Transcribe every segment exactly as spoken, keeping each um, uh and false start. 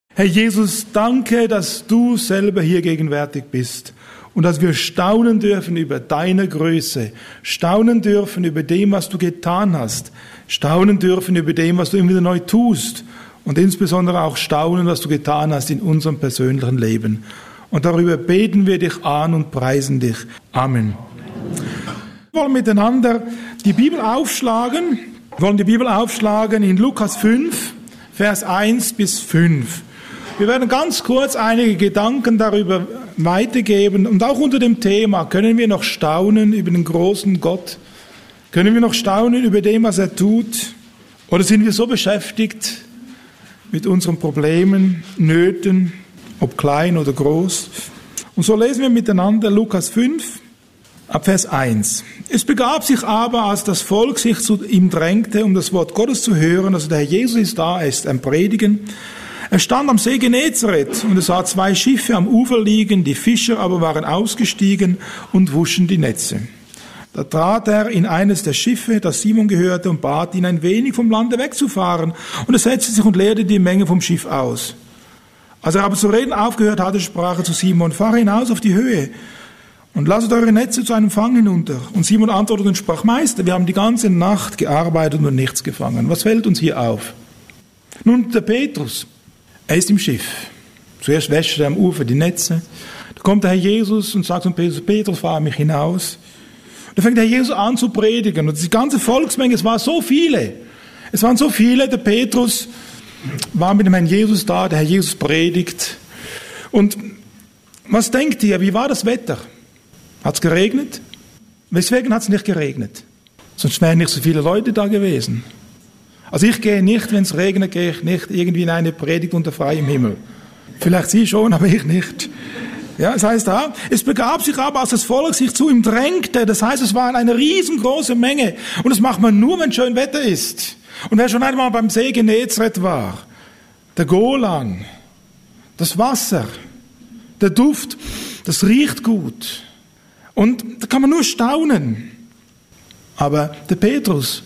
Herr Jesus, danke, dass du selber hier gegenwärtig bist und dass wir staunen dürfen über deine Größe, staunen dürfen über dem, was du getan hast, staunen dürfen über dem, was du immer wieder neu tust und insbesondere auch staunen, was du getan hast in unserem persönlichen Leben. Und darüber beten wir dich an und preisen dich. Amen. Wir wollen miteinander die Bibel aufschlagen, wir wollen die Bibel aufschlagen in Lukas fünf, Vers eins bis fünf. Wir werden ganz kurz einige Gedanken darüber weitergeben und auch unter dem Thema, können wir noch staunen über den großen Gott? Können wir noch staunen über dem, was er tut? Oder sind wir so beschäftigt mit unseren Problemen, Nöten, ob klein oder groß? Und so lesen wir miteinander Lukas fünf, ab Vers eins. Es begab sich aber, als das Volk sich zu ihm drängte, um das Wort Gottes zu hören, also der Herr Jesus ist da, er ist am Predigen. Er stand am See Genezareth und er sah zwei Schiffe am Ufer liegen, die Fischer aber waren ausgestiegen und wuschen die Netze. Da trat er in eines der Schiffe, das Simon gehörte, und bat ihn, ein wenig vom Lande wegzufahren. Und er setzte sich und leerte die Menge vom Schiff aus. Als er aber zu reden aufgehört hatte, sprach er zu Simon, fahre hinaus auf die Höhe und lasset eure Netze zu einem Fang hinunter. Und Simon antwortete und sprach, Meister, wir haben die ganze Nacht gearbeitet und nichts gefangen. Was fällt uns hier auf? Nun, der Petrus, er ist im Schiff. Zuerst wäscht er am Ufer die Netze. Da kommt der Herr Jesus und sagt zu Petrus, Petrus, fahr mich hinaus. Da fängt der Herr Jesus an zu predigen. Und die ganze Volksmenge, es waren so viele. Es waren so viele. Der Petrus war mit dem Herrn Jesus da. Der Herr Jesus predigt. Und was denkt ihr? Wie war das Wetter? Hat es geregnet? Weswegen hat es nicht geregnet? Sonst wären nicht so viele Leute da gewesen. Also ich gehe nicht, wenn es regnet, gehe ich nicht irgendwie in eine Predigt unter freiem Himmel. Vielleicht Sie schon, aber ich nicht. Ja, das heißt da, es begab sich aber, als das Volk sich zu ihm drängte, das heißt, es war eine riesengroße Menge. Und das macht man nur, wenn schön Wetter ist. Und wer schon einmal beim See Genezareth war, der Golan, das Wasser, der Duft, das riecht gut. Und da kann man nur staunen. Aber der Petrus,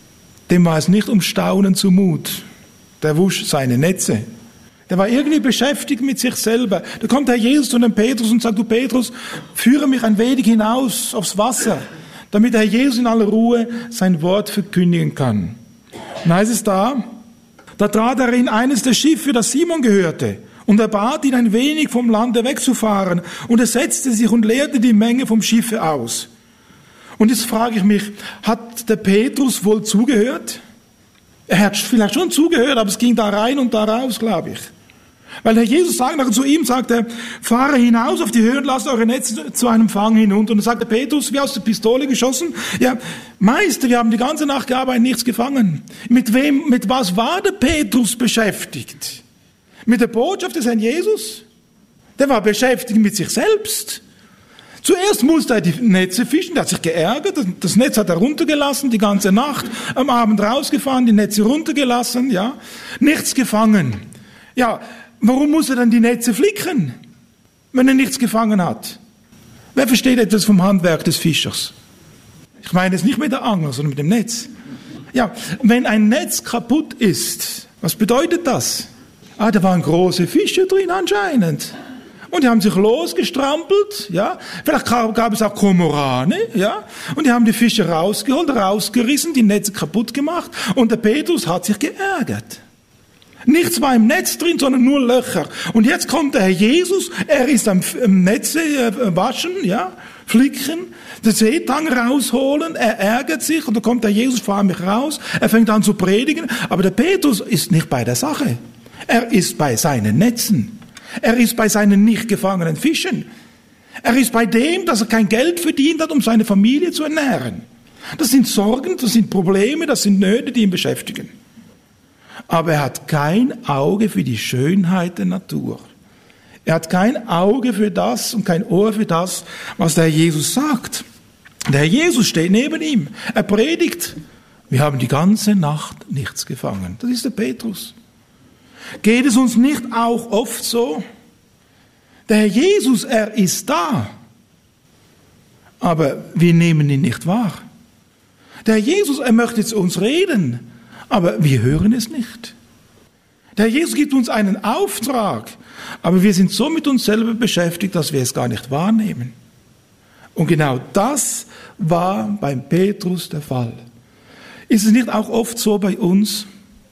dem war es nicht um Staunen zumut. Der wusch seine Netze. Der war irgendwie beschäftigt mit sich selber. Da kommt der Jesus zu dem Petrus und sagt, du Petrus, führe mich ein wenig hinaus aufs Wasser, damit der Herr Jesus in aller Ruhe sein Wort verkündigen kann. Und heißt es da, da trat er in eines der Schiffe, das Simon gehörte, und er bat ihn, ein wenig vom Lande wegzufahren, und er setzte sich und leerte die Menge vom Schiffe aus. Und jetzt frage ich mich, hat der Petrus wohl zugehört? Er hat vielleicht schon zugehört, aber es ging da rein und da raus, glaube ich. Weil Herr Jesus sagt, nachher zu ihm sagt er, fahre hinaus auf die Höhe und lasst eure Netze zu einem Fang hinunter. Und dann sagt der Petrus, wie aus der Pistole geschossen, ja, Meister, wir haben die ganze Nacht gearbeitet, nichts gefangen. Mit wem, mit was war der Petrus beschäftigt? Mit der Botschaft des Herrn Jesus? Der war beschäftigt mit sich selbst. Zuerst musste er die Netze fischen, der hat sich geärgert, das Netz hat er runtergelassen, die ganze Nacht, am Abend rausgefahren, die Netze runtergelassen, ja, nichts gefangen. Ja, warum muss er dann die Netze flicken, wenn er nichts gefangen hat? Wer versteht etwas vom Handwerk des Fischers? Ich meine jetzt nicht mit der Angel, sondern mit dem Netz. Ja, wenn ein Netz kaputt ist, was bedeutet das? Ah, da waren große Fische drin anscheinend. Und die haben sich losgestrampelt, ja. Vielleicht gab es auch Kormorane, ja. Und die haben die Fische rausgeholt, rausgerissen, die Netze kaputt gemacht. Und der Petrus hat sich geärgert. Nichts war im Netz drin, sondern nur Löcher. Und jetzt kommt der Herr Jesus, er ist am Netze waschen, ja, flicken, den Seetang rausholen, er ärgert sich und dann kommt der Jesus, fahr mich raus, er fängt an zu predigen. Aber der Petrus ist nicht bei der Sache. Er ist bei seinen Netzen. Er ist bei seinen nicht gefangenen Fischen. Er ist bei dem, dass er kein Geld verdient hat, um seine Familie zu ernähren. Das sind Sorgen, das sind Probleme, das sind Nöte, die ihn beschäftigen. Aber er hat kein Auge für die Schönheit der Natur. Er hat kein Auge für das und kein Ohr für das, was der Herr Jesus sagt. Der Herr Jesus steht neben ihm. Er predigt. Wir haben die ganze Nacht nichts gefangen. Das ist der Petrus. Geht es uns nicht auch oft so? Der Herr Jesus, er ist da. Aber wir nehmen ihn nicht wahr. Der Herr Jesus, er möchte zu uns reden, aber wir hören es nicht. Der Herr Jesus gibt uns einen Auftrag, aber wir sind so mit uns selber beschäftigt, dass wir es gar nicht wahrnehmen. Und genau das war beim Petrus der Fall. Ist es nicht auch oft so bei uns?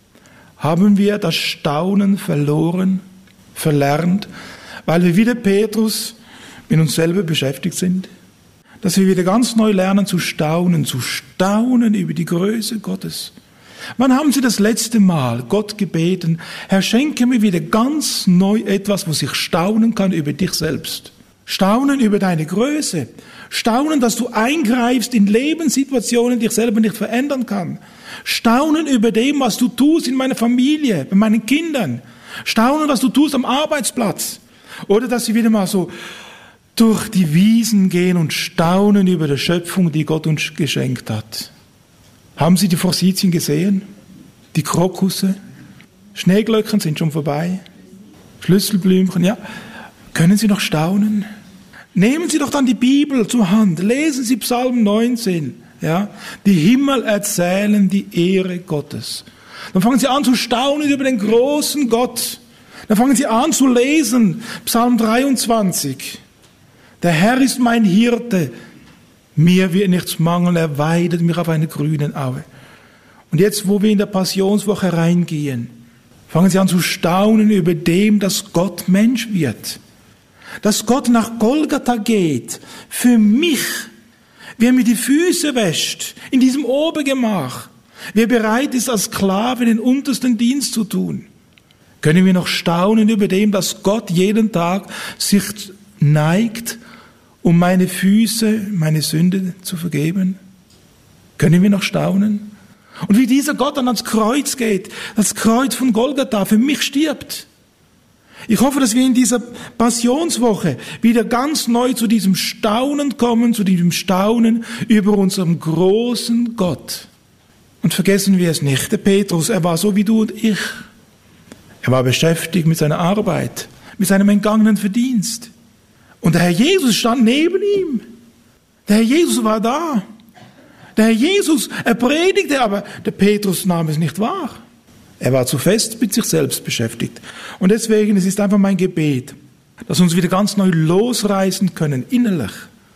Haben wir das Staunen verloren, verlernt, weil wir wie der Petrus mit uns selber beschäftigt sind? Dass wir wieder ganz neu lernen zu staunen, zu staunen über die Größe Gottes. Wann haben Sie das letzte Mal Gott gebeten, Herr, schenke mir wieder ganz neu etwas, wo ich staunen kann über dich selbst? Staunen über deine Größe. Staunen, dass du eingreifst in Lebenssituationen, die ich selber nicht verändern kann. Staunen über dem, was du tust in meiner Familie, bei meinen Kindern. Staunen, was du tust am Arbeitsplatz. Oder dass sie wieder mal so durch die Wiesen gehen und staunen über die Schöpfung, die Gott uns geschenkt hat. Haben Sie die Forsythien gesehen? Die Krokusse? Schneeglöckchen sind schon vorbei. Schlüsselblümchen, ja. Können Sie noch staunen? Nehmen Sie doch dann die Bibel zur Hand. Lesen Sie Psalm neunzehn. Ja. Die Himmel erzählen die Ehre Gottes. Dann fangen Sie an zu staunen über den großen Gott. Dann fangen Sie an zu lesen. Psalm dreiundzwanzig. Der Herr ist mein Hirte. Mir wird nichts mangeln, er weidet mich auf einer grünen Aue. Und jetzt, wo wir in der Passionswoche reingehen, fangen Sie an zu staunen über dem, dass Gott Mensch wird. Dass Gott nach Golgatha geht, für mich, wie er mir die Füße wäscht, in diesem Obergemach, wie er bereit ist, als Sklave den untersten Dienst zu tun. Können wir noch staunen über dem, dass Gott jeden Tag sich neigt, um meine Füße, meine Sünde zu vergeben? Können wir noch staunen? Und wie dieser Gott dann ans Kreuz geht, das Kreuz von Golgatha für mich stirbt. Ich hoffe, dass wir in dieser Passionswoche wieder ganz neu zu diesem Staunen kommen, zu diesem Staunen über unseren großen Gott. Und vergessen wir es nicht, der Petrus, er war so wie du und ich. Er war beschäftigt mit seiner Arbeit, mit seinem entgangenen Verdienst. Und der Herr Jesus stand neben ihm. Der Herr Jesus war da. Der Herr Jesus, er predigte, aber der Petrus nahm es nicht wahr. Er war zu fest mit sich selbst beschäftigt. Und deswegen, es ist einfach mein Gebet, dass wir uns wieder ganz neu losreißen können, innerlich,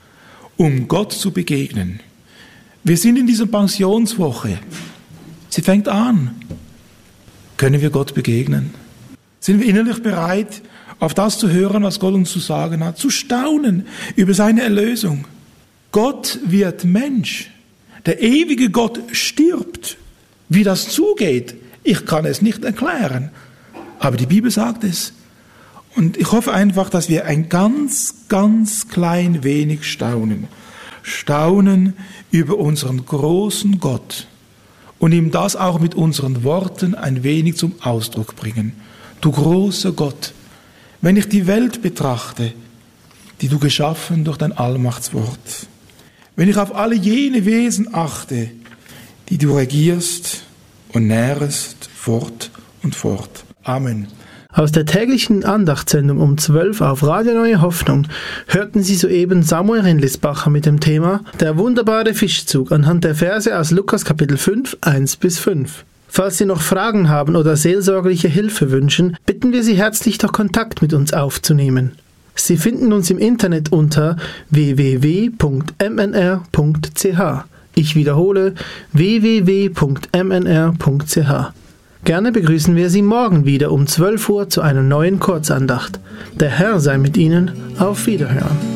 um Gott zu begegnen. Wir sind in dieser Pensionswoche. Sie fängt an. Können wir Gott begegnen? Sind wir innerlich bereit, auf das zu hören, was Gott uns zu sagen hat, zu staunen über seine Erlösung? Gott wird Mensch. Der ewige Gott stirbt. Wie das zugeht, ich kann es nicht erklären. Aber die Bibel sagt es. Und ich hoffe einfach, dass wir ein ganz, ganz klein wenig staunen. Staunen über unseren großen Gott. Und ihm das auch mit unseren Worten ein wenig zum Ausdruck bringen. Du großer Gott, wenn ich die Welt betrachte, die du geschaffen durch dein Allmachtswort, wenn ich auf alle jene Wesen achte, die du regierst und nährest fort und fort. Amen. Aus der täglichen Andachtssendung um zwölf auf Radio Neue Hoffnung hörten Sie soeben Samuel Rindlisbacher mit dem Thema Der wunderbare Fischzug anhand der Verse aus Lukas Kapitel fünf, eins bis fünf. Falls Sie noch Fragen haben oder seelsorgerliche Hilfe wünschen, bitten wir Sie herzlich, doch Kontakt mit uns aufzunehmen. Sie finden uns im Internet unter w w w punkt m n r punkt c h. Ich wiederhole w w w punkt m n r punkt c h. Gerne begrüßen wir Sie morgen wieder um zwölf Uhr zu einer neuen Kurzandacht. Der Herr sei mit Ihnen. Auf Wiederhören.